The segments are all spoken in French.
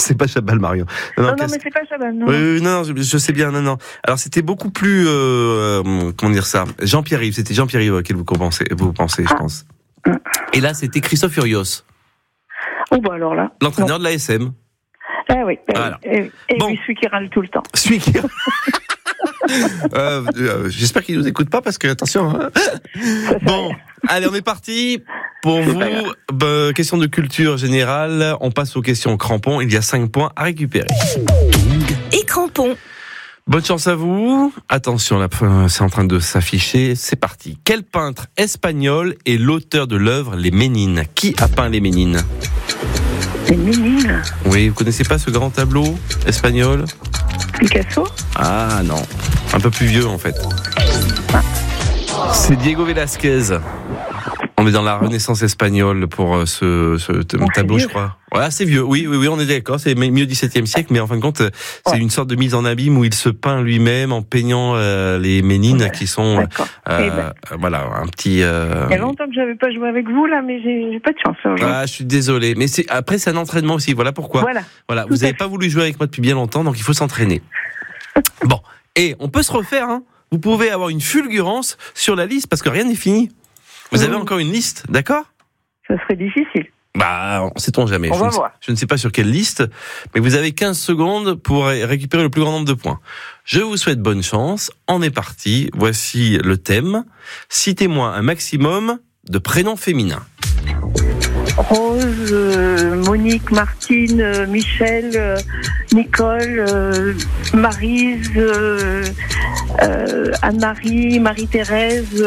C'est pas Chabal, Marion. Non, mais c'est pas Chabal, non. Oui, non, je sais bien, non. Alors, c'était beaucoup plus, comment dire ça? Jean-Pierre Yves, c'était Jean-Pierre Yves auquel vous pensez, je pense. Et là, c'était Christophe Furios. Oh, bah alors là. L'entraîneur de l'ASM. Ah oui. Voilà. Et bon. oui, celui qui râle tout le temps. Celui qui... j'espère qu'il nous écoute pas parce que, attention, hein. Bon, allez, on est parti. Pour vous, question de culture générale, on passe aux questions crampons. Il y a 5 points à récupérer. Et crampons. Bonne chance à vous. Attention, là, c'est en train de s'afficher. C'est parti. Quel peintre espagnol est l'auteur de l'œuvre Les Ménines? Qui a peint Les Ménines? Les Ménines? Oui, vous connaissez pas ce grand tableau espagnol? Picasso? Ah non, un peu plus vieux en fait. C'est Diego Velázquez. On est dans la Renaissance espagnole pour ce tableau, je crois. Ouais, c'est vieux. Oui, on est d'accord. C'est milieu XVIIe siècle, mais en fin de compte, c'est une sorte de mise en abîme où il se peint lui-même en peignant les Ménines qui sont, voilà, un petit. Il y a longtemps que j'avais pas joué avec vous là, mais j'ai pas de chance. Ah, je suis désolé, mais après c'est un entraînement aussi. Voilà pourquoi. Voilà. Vous n'avez pas voulu jouer avec moi depuis bien longtemps, donc il faut s'entraîner. Bon, et on peut se refaire. Hein. Vous pouvez avoir une fulgurance sur la liste parce que rien n'est fini. Vous avez encore une liste, d'accord? Ça serait difficile. Sait-on jamais. Je ne sais pas sur quelle liste, mais vous avez 15 secondes pour récupérer le plus grand nombre de points. Je vous souhaite bonne chance. On est parti. Voici le thème. Citez-moi un maximum de prénoms féminins. Rose, Monique, Martine, Michel, Nicole, Maryse, Anne-Marie, Marie-Thérèse.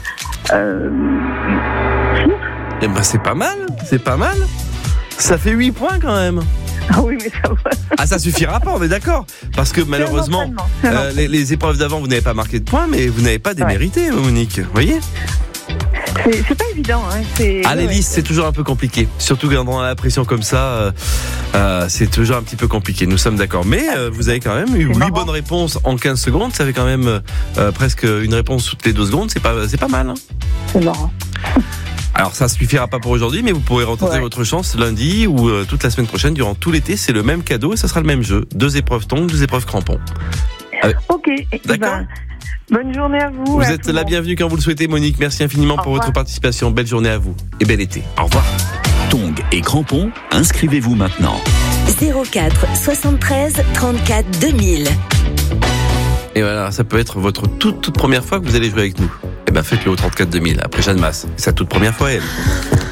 C'est pas mal. Ça fait 8 points quand même. Ah oui, mais ça va. Ah, ça suffira pas, on est d'accord. Parce que malheureusement, les épreuves d'avant, vous n'avez pas marqué de points, mais vous n'avez pas démérité, Monique. Vous voyez? C'est pas évident. Hein. Les listes, c'est toujours un peu compliqué. Surtout quand on a la pression comme ça, c'est toujours un petit peu compliqué. Nous sommes d'accord. Mais vous avez quand même eu 8 bonnes réponses en 15 secondes. Ça fait quand même presque une réponse toutes les 2 secondes. C'est pas mal. Hein. C'est marrant. Alors ça suffira pas pour aujourd'hui, mais vous pourrez retenter votre chance lundi ou toute la semaine prochaine. Durant tout l'été, c'est le même cadeau et ça sera le même jeu. 2 épreuves tongs, 2 épreuves crampons. Ok. D'accord. Bonne journée à vous. Vous êtes la bienvenue quand vous le souhaitez, Monique. Merci infiniment pour votre participation. Belle journée à vous et bel été. Au revoir. Tongs et crampons, inscrivez-vous maintenant. 04 73 34 2000. Et voilà, ça peut être votre toute première fois que vous allez jouer avec nous. Eh ben faites-le au 34 2000, après Jeanne Masse. C'est sa toute première fois, elle.